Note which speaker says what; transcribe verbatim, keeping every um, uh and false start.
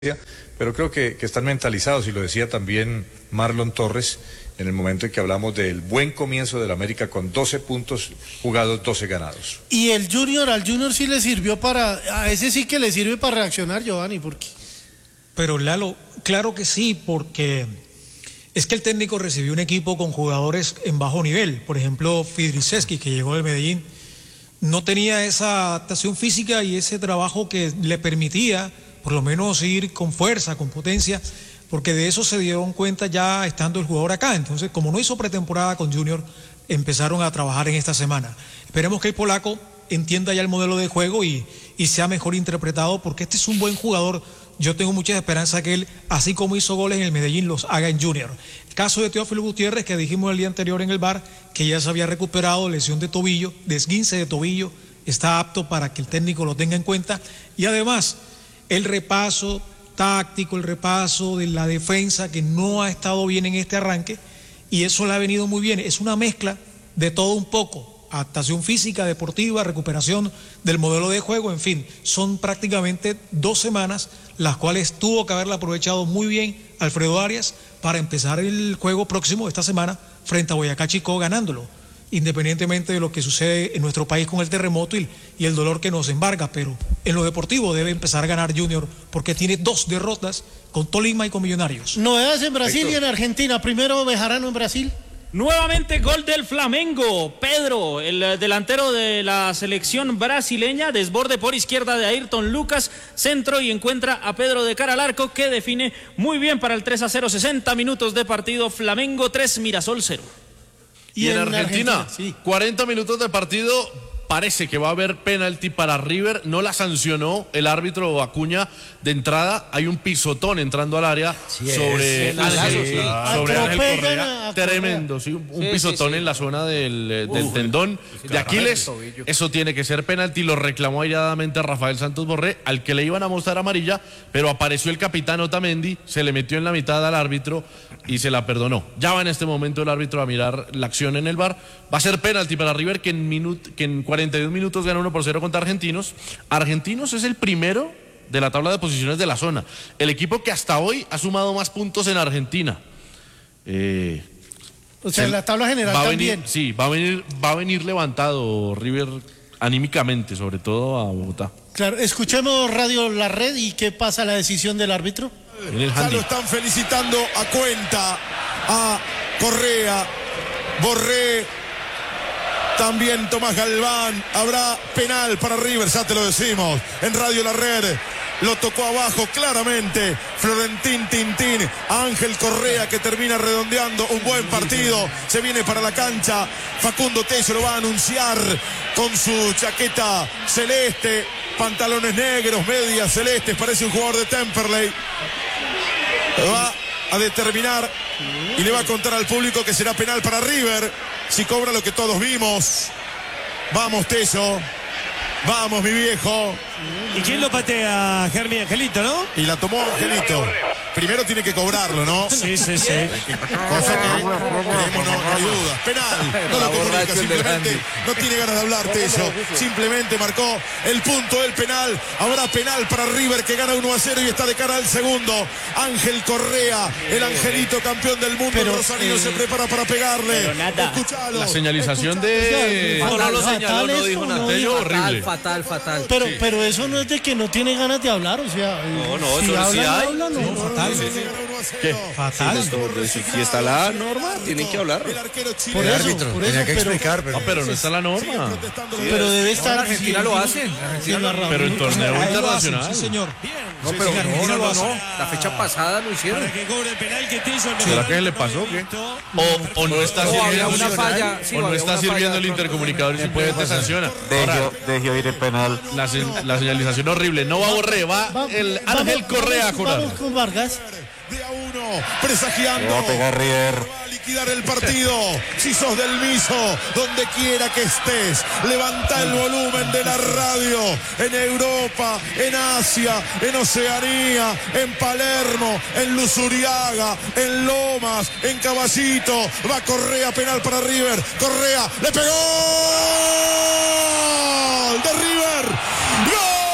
Speaker 1: pero creo que, que están mentalizados, y lo decía también Marlon Torres en el momento en que hablamos del buen comienzo del América con doce puntos jugados, doce ganados.
Speaker 2: Y el Junior, al Junior sí le sirvió para, a ese sí que le sirve para reaccionar, Giovanni, ¿por qué?
Speaker 3: Pero Lalo, claro que sí, porque es que el técnico recibió un equipo con jugadores en bajo nivel. Por ejemplo, Fidriceski, que llegó del Medellín, no tenía esa adaptación física y ese trabajo que le permitía por lo menos ir con fuerza, con potencia, porque de eso se dieron cuenta ya estando el jugador acá. Entonces, como no hizo pretemporada con Junior, empezaron a trabajar en esta semana. Esperemos que el polaco entienda ya el modelo de juego y, y sea mejor interpretado, porque este es un buen jugador. Yo tengo mucha esperanza que él, así como hizo goles en el Medellín, los haga en Junior. El caso de Teófilo Gutiérrez, que dijimos el día anterior en el bar, que ya se había recuperado, lesión de tobillo, desguince de tobillo, está apto para que el técnico lo tenga en cuenta. Y además, el repaso táctico, el repaso de la defensa, que no ha estado bien en este arranque, y eso le ha venido muy bien. Es una mezcla de todo un poco: adaptación física, deportiva, recuperación del modelo de juego, en fin, son prácticamente dos semanas las cuales tuvo que haberla aprovechado muy bien Alfredo Arias para empezar el juego próximo esta semana frente a Boyacá Chicó ganándolo, independientemente de lo que sucede en nuestro país con el terremoto y, y el dolor que nos embarga. Pero en lo deportivo debe empezar a ganar Junior, porque tiene dos derrotas con Tolima y con Millonarios.
Speaker 2: Novedades en Brasil Héctor. Y en Argentina. Primero Bejarano en Brasil.
Speaker 4: Nuevamente gol del Flamengo. Pedro, el delantero de la selección brasileña, desborde por izquierda de Ayrton Lucas, centro, y encuentra a Pedro de cara al arco, que define muy bien para el tres a cero. sesenta minutos de partido, Flamengo tres, Mirasol cero.
Speaker 5: Y, y en, en Argentina, Argentina sí. cuarenta minutos de partido, parece que va a haber penalti para River, no la sancionó el árbitro Acuña de entrada. Hay un pisotón entrando al área sí sobre, es, Ángel, sí. sobre Ángel Correa, tremendo, sí, un, un sí, pisotón sí, sí. en la zona del, del Uf, tendón de Aquiles. Eso tiene que ser penalti, lo reclamó airadamente Rafael Santos Borré, al que le iban a mostrar amarilla, pero apareció el capitán Otamendi, se le metió en la mitad al árbitro y se la perdonó. Ya va en este momento el árbitro a mirar la acción en el V A R. Va a ser penalti para River, que en, minut, que en cuarenta y dos minutos gana uno por cero contra Argentinos. Argentinos es el primero de la tabla de posiciones de la zona, el equipo que hasta hoy ha sumado más puntos en Argentina. Eh,
Speaker 2: o sea, en la tabla general
Speaker 5: va
Speaker 2: también.
Speaker 5: Venir, sí, va a venir, va a venir levantado River anímicamente, sobre todo a Bogotá.
Speaker 2: Claro, escuchemos Radio La Red. ¿Y qué pasa la decisión del árbitro?
Speaker 6: Ya lo están felicitando a Cuenta, a Correa, Borré, también Tomás Galván. Habrá penal para River, ya te lo decimos en Radio La Red. Lo tocó abajo claramente Florentín Tintín, Ángel Correa, que termina redondeando un buen partido. Se viene para la cancha, Facundo Tello lo va a anunciar con su chaqueta celeste, pantalones negros, medias celestes, parece un jugador de Temperley. Va a determinar y le va a contar al público que será penal para River si cobra lo que todos vimos. Vamos, Tello. Vamos, mi viejo.
Speaker 7: ¿Y quién lo patea? Germi Angelito, ¿no?
Speaker 6: Y la tomó Angelito. Primero tiene que cobrarlo, ¿no?
Speaker 7: Sí, sí, sí.
Speaker 6: Cosa que creemos, no, no hay duda. Penal. No lo comunica, simplemente no tiene ganas de hablar, Tello. Simplemente marcó el punto del penal. Habrá penal para River, que gana uno a cero y está de cara al segundo. Ángel Correa, el Angelito, campeón del mundo. Pero Rosario eh, se prepara para pegarle. Escuchalo.
Speaker 5: La señalización de...
Speaker 7: No, no lo señaló, no dijo nada.
Speaker 5: Tello, horrible.
Speaker 8: Fatal, fatal.
Speaker 2: Pero, sí. pero eso no es de que no tiene ganas de hablar, o sea...
Speaker 7: No, no,
Speaker 2: si
Speaker 7: eso
Speaker 2: hablan,
Speaker 7: sí hay.
Speaker 2: Hablan, no,
Speaker 7: sí,
Speaker 2: no,
Speaker 7: fatal.
Speaker 2: Sí, sí.
Speaker 5: ¿Qué?
Speaker 7: Fatal.
Speaker 8: Sí, si está la norma, tienen que hablar.
Speaker 2: Por eso, árbitro, por eso,
Speaker 1: tenía que
Speaker 2: pero,
Speaker 1: explicar, pero...
Speaker 5: No, pero no está la norma.
Speaker 2: Pero debe estar...
Speaker 8: En Argentina sí, lo hacen.
Speaker 2: Sí,
Speaker 5: pero en torneo internacional.
Speaker 3: Sí, señor.
Speaker 8: No, pero no, no, no, no. La fecha pasada lo hicieron.
Speaker 7: Para que cobre el penal que te hizo el
Speaker 5: ¿Será que le pasó o qué? O, o no está sirviendo,
Speaker 8: una falla, sí,
Speaker 5: o no está sirviendo el intercomunicador y si puede te sanciona.
Speaker 9: Deje ir el penal.
Speaker 5: La, la señalización horrible. No va Borré, va el Ángel Correa a jurar.
Speaker 2: Vamos con Vargas.
Speaker 6: De a uno, presagiando.
Speaker 9: Va a pegar River.
Speaker 6: Va a liquidar el partido. Si sos del Miso, donde quiera que estés, levanta el volumen de la radio. En Europa, en Asia, en Oceanía, en Palermo, en Luzuriaga, en Lomas, en Caballito. Va Correa, penal para River. Correa, le pegó.